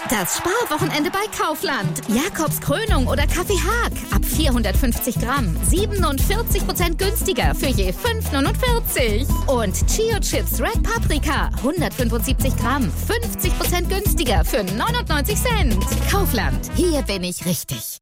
Das Sparwochenende bei Kaufland. Jakobs Krönung oder Kaffee Haag. Ab 450 Gramm. 47% günstiger für je 5,49. Und Chio Chips Red Paprika. 175 Gramm. 50% günstiger für 99 Cent. Kaufland. Hier bin ich richtig.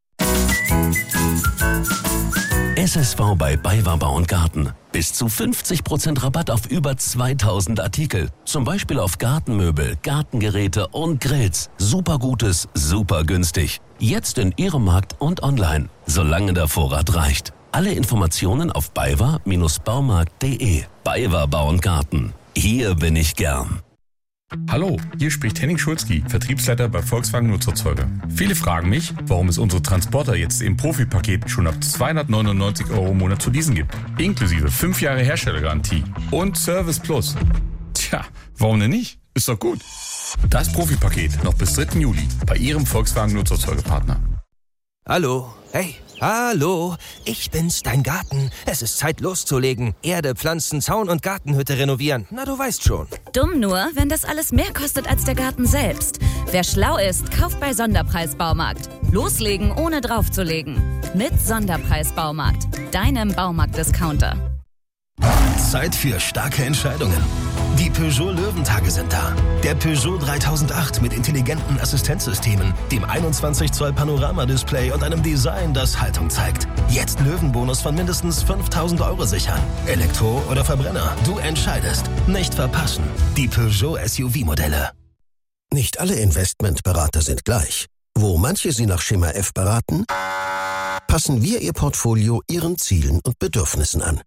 SSV bei BayWa Bau und Garten. Bis zu 50% Rabatt auf über 2000 Artikel. Zum Beispiel auf Gartenmöbel, Gartengeräte und Grills. Super Gutes, super günstig. Jetzt in Ihrem Markt und online. Solange der Vorrat reicht. Alle Informationen auf baywa-baumarkt.de. BayWa Bau und Garten. Hier bin ich gern. Hallo, hier spricht Henning Schulzki, Vertriebsleiter bei Volkswagen Nutzerzeuger. Viele fragen mich, warum es unsere Transporter jetzt im Profi-Paket schon ab 299 € im Monat zu leasen gibt. Inklusive 5 Jahre Herstellergarantie und Service Plus. Tja, warum denn nicht? Ist doch gut. Das Profi-Paket noch bis 3. Juli bei Ihrem Volkswagen Nutzerzeugerpartner. Hallo, hey. Hallo, ich bin's, dein Garten. Es ist Zeit loszulegen. Erde, Pflanzen, Zaun und Gartenhütte renovieren. Na, du weißt schon. Dumm nur, wenn das alles mehr kostet als der Garten selbst. Wer schlau ist, kauft bei Sonderpreis Baumarkt. Loslegen, ohne draufzulegen. Mit Sonderpreis Baumarkt. Deinem Baumarkt-Discounter. Zeit für starke Entscheidungen. Die Peugeot Löwentage sind da. Der Peugeot 3008 mit intelligenten Assistenzsystemen, dem 21 Zoll Panoramadisplay und einem Design, das Haltung zeigt. Jetzt Löwenbonus von mindestens 5.000 € sichern. Elektro oder Verbrenner, du entscheidest. Nicht verpassen. Die Peugeot SUV-Modelle. Nicht alle Investmentberater sind gleich. Wo manche Sie nach Schema F beraten, passen wir Ihr Portfolio Ihren Zielen und Bedürfnissen an.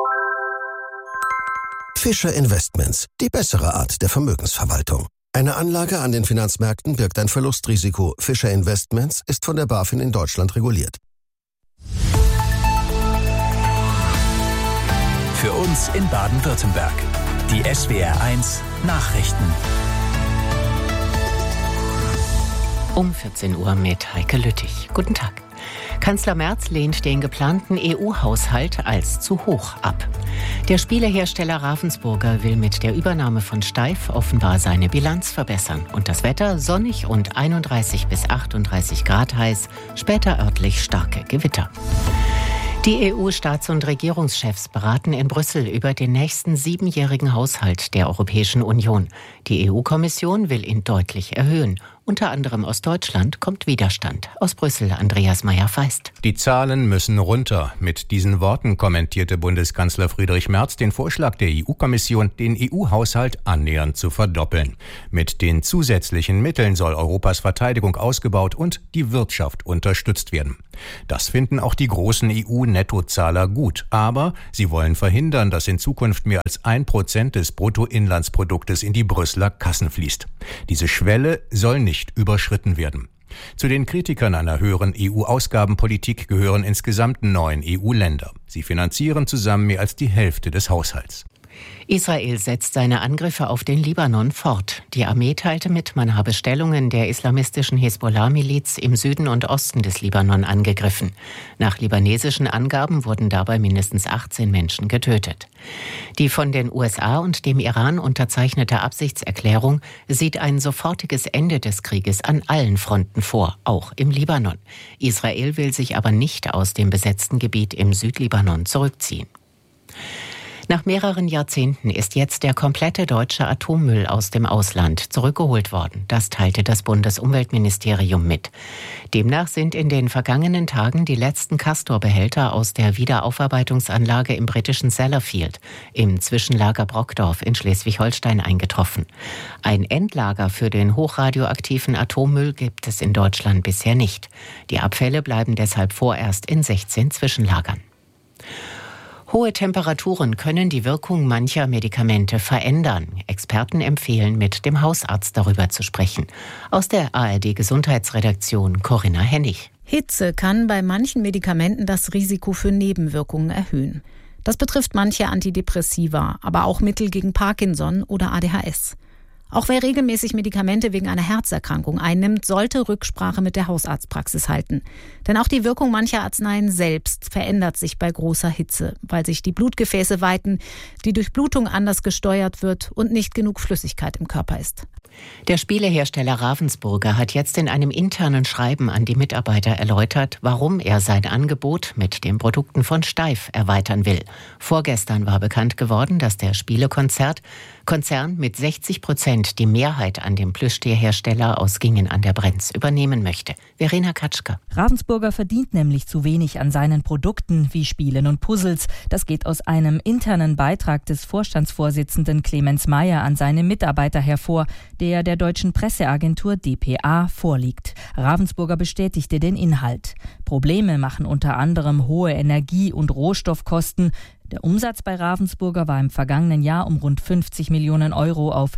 Fischer Investments, die bessere Art der Vermögensverwaltung. Eine Anlage an den Finanzmärkten birgt ein Verlustrisiko. Fischer Investments ist von der BaFin in Deutschland reguliert. Für uns in Baden-Württemberg. Die SWR1 Nachrichten. Um 14 Uhr mit Heike Lüttich. Guten Tag. Kanzler Merz lehnt den geplanten EU-Haushalt als zu hoch ab. Der Spielehersteller Ravensburger will mit der Übernahme von Steiff offenbar seine Bilanz verbessern. Und das Wetter sonnig und 31 bis 38 Grad heiß, später örtlich starke Gewitter. Die EU-Staats- und Regierungschefs beraten in Brüssel über den nächsten 7-jährigen Haushalt der Europäischen Union. Die EU-Kommission will ihn deutlich erhöhen. Unter anderem aus Deutschland kommt Widerstand. Aus Brüssel Andreas Meyer-Feist. Die Zahlen müssen runter. Mit diesen Worten kommentierte Bundeskanzler Friedrich Merz den Vorschlag der EU-Kommission, den EU-Haushalt annähernd zu verdoppeln. Mit den zusätzlichen Mitteln soll Europas Verteidigung ausgebaut und die Wirtschaft unterstützt werden. Das finden auch die großen EU-Nettozahler gut. Aber sie wollen verhindern, dass in Zukunft mehr als 1% des Bruttoinlandsproduktes in die Brüsseler Kassen fließt. Diese Schwelle soll nicht überschritten werden. Zu den Kritikern einer höheren EU-Ausgabenpolitik gehören insgesamt 9 EU-Länder. Sie finanzieren zusammen mehr als die Hälfte des Haushalts. Israel setzt seine Angriffe auf den Libanon fort. Die Armee teilte mit, man habe Stellungen der islamistischen Hisbollah-Miliz im Süden und Osten des Libanon angegriffen. Nach libanesischen Angaben wurden dabei mindestens 18 Menschen getötet. Die von den USA und dem Iran unterzeichnete Absichtserklärung sieht ein sofortiges Ende des Krieges an allen Fronten vor, auch im Libanon. Israel will sich aber nicht aus dem besetzten Gebiet im Südlibanon zurückziehen. Nach mehreren Jahrzehnten ist jetzt der komplette deutsche Atommüll aus dem Ausland zurückgeholt worden. Das teilte das Bundesumweltministerium mit. Demnach sind in den vergangenen Tagen die letzten Castor-Behälter aus der Wiederaufarbeitungsanlage im britischen Sellafield im Zwischenlager Brockdorf in Schleswig-Holstein eingetroffen. Ein Endlager für den hochradioaktiven Atommüll gibt es in Deutschland bisher nicht. Die Abfälle bleiben deshalb vorerst in 16 Zwischenlagern. Hohe Temperaturen können die Wirkung mancher Medikamente verändern. Experten empfehlen, mit dem Hausarzt darüber zu sprechen. Aus der ARD-Gesundheitsredaktion Corinna Hennig. Hitze kann bei manchen Medikamenten das Risiko für Nebenwirkungen erhöhen. Das betrifft manche Antidepressiva, aber auch Mittel gegen Parkinson oder ADHS. Auch wer regelmäßig Medikamente wegen einer Herzerkrankung einnimmt, sollte Rücksprache mit der Hausarztpraxis halten. Denn auch die Wirkung mancher Arzneien selbst verändert sich bei großer Hitze, weil sich die Blutgefäße weiten, die Durchblutung anders gesteuert wird und nicht genug Flüssigkeit im Körper ist. Der Spielehersteller Ravensburger hat jetzt in einem internen Schreiben an die Mitarbeiter erläutert, warum er sein Angebot mit den Produkten von Steiff erweitern will. Vorgestern war bekannt geworden, dass der Spielekonzern mit 60% die Mehrheit an dem Plüschtierhersteller aus Gingen an der Brenz übernehmen möchte. Verena Katschka. Ravensburger verdient nämlich zu wenig an seinen Produkten wie Spielen und Puzzles. Das geht aus einem internen Beitrag des Vorstandsvorsitzenden Clemens Meyer an seine Mitarbeiter hervor, der deutschen Presseagentur dpa vorliegt. Ravensburger bestätigte den Inhalt. Probleme machen unter anderem hohe Energie- und Rohstoffkosten. Der Umsatz bei Ravensburger war im vergangenen Jahr um rund 50 Millionen Euro auf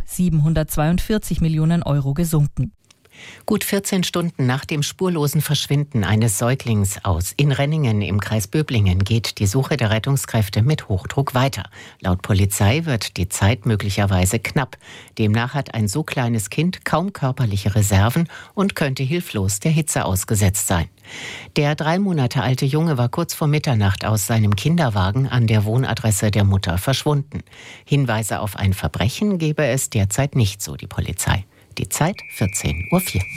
742 Millionen Euro gesunken. Gut 14 Stunden nach dem spurlosen Verschwinden eines Säuglings in Renningen im Kreis Böblingen geht die Suche der Rettungskräfte mit Hochdruck weiter. Laut Polizei wird die Zeit möglicherweise knapp. Demnach hat ein so kleines Kind kaum körperliche Reserven und könnte hilflos der Hitze ausgesetzt sein. Der 3 Monate alte Junge war kurz vor Mitternacht aus seinem Kinderwagen an der Wohnadresse der Mutter verschwunden. Hinweise auf ein Verbrechen gebe es derzeit nicht, so die Polizei. Die Zeit 14:04 Uhr.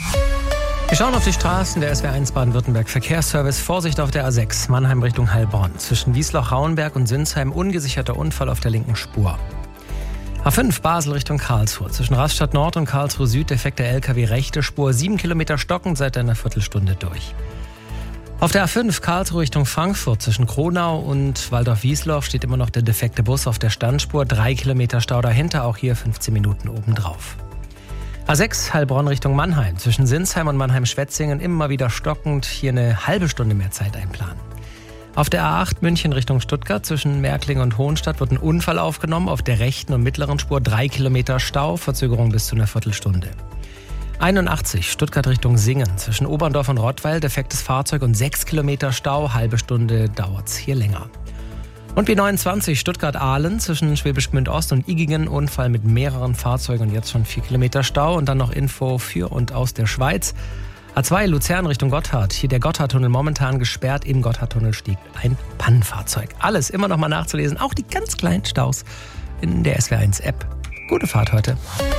Wir schauen auf die Straßen der SW1 Baden-Württemberg Verkehrsservice. Vorsicht auf der A6 Mannheim Richtung Heilbronn. Zwischen Wiesloch-Rauenberg und Sinsheim ungesicherter Unfall auf der linken Spur. A5 Basel Richtung Karlsruhe. Zwischen Rastatt Nord und Karlsruhe Süd defekter LKW rechte Spur. 7 Kilometer stockend seit einer Viertelstunde durch. Auf der A5 Karlsruhe Richtung Frankfurt zwischen Kronau und Waldorf-Wiesloch steht immer noch der defekte Bus auf der Standspur. 3 Kilometer Stau dahinter, auch hier 15 Minuten obendrauf. A6 Heilbronn Richtung Mannheim. Zwischen Sinsheim und Mannheim-Schwetzingen immer wieder stockend. Hier eine halbe Stunde mehr Zeit einplanen. Auf der A8 München Richtung Stuttgart. Zwischen Märkling und Hohenstadt wird ein Unfall aufgenommen. Auf der rechten und mittleren Spur 3 Kilometer Stau. Verzögerung bis zu einer Viertelstunde. 81 Stuttgart Richtung Singen. Zwischen Oberndorf und Rottweil defektes Fahrzeug und 6 Kilometer Stau. Halbe Stunde dauert's hier länger. Und B29 Stuttgart-Ahlen zwischen Schwäbisch Gmünd Ost und Igingen. Unfall mit mehreren Fahrzeugen und jetzt schon 4 Kilometer Stau. Und dann noch Info für und aus der Schweiz. A2 Luzern Richtung Gotthard. Hier der Gotthardtunnel momentan gesperrt. Im Gotthardtunnel steht ein Pannenfahrzeug. Alles immer noch mal nachzulesen. Auch die ganz kleinen Staus in der SW1-App. Gute Fahrt heute.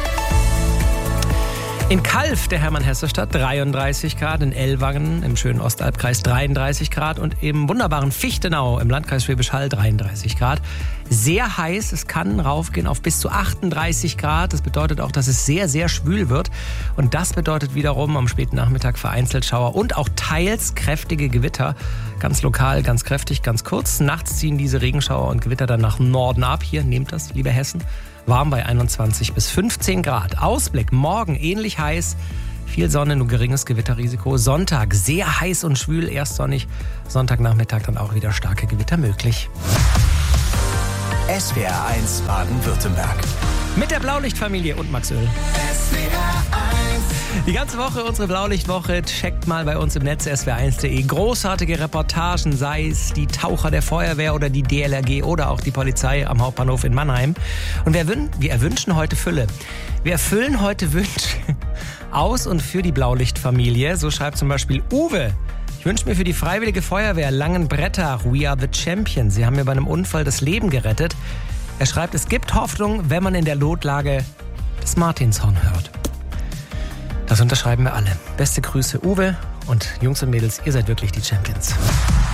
In Calw, der Hermann-Hesse-Stadt, 33 Grad, in Ellwangen im schönen Ostalbkreis 33 Grad und im wunderbaren Fichtenau im Landkreis Schwäbisch Hall 33 Grad. Sehr heiß, es kann raufgehen auf bis zu 38 Grad. Das bedeutet auch, dass es sehr, sehr schwül wird. Und das bedeutet wiederum am späten Nachmittag vereinzelt Schauer und auch teils kräftige Gewitter. Ganz lokal, ganz kräftig, ganz kurz. Nachts ziehen diese Regenschauer und Gewitter dann nach Norden ab. Hier, nehmt das, liebe Hessen. Warm bei 21 bis 15 Grad. Ausblick, morgen ähnlich heiß. Viel Sonne, nur geringes Gewitterrisiko. Sonntag sehr heiß und schwül, erst sonnig. Sonntagnachmittag dann auch wieder starke Gewitter möglich. SWR1 Baden-Württemberg. Mit der Blaulichtfamilie und Max Öl. Die ganze Woche, unsere Blaulichtwoche, checkt mal bei uns im Netz swr1.de. Großartige Reportagen, sei es die Taucher der Feuerwehr oder die DLRG oder auch die Polizei am Hauptbahnhof in Mannheim. Und wir erwünschen heute Fülle. Wir erfüllen heute Wünsche aus und für die Blaulichtfamilie. So schreibt zum Beispiel Uwe. Ich wünsche mir für die Freiwillige Feuerwehr Langenbrettach, We are the Champion. Sie haben mir bei einem Unfall das Leben gerettet. Er schreibt, es gibt Hoffnung, wenn man in der Notlage das Martinshorn hört. Das unterschreiben wir alle. Beste Grüße, Uwe, und Jungs und Mädels, ihr seid wirklich die Champions.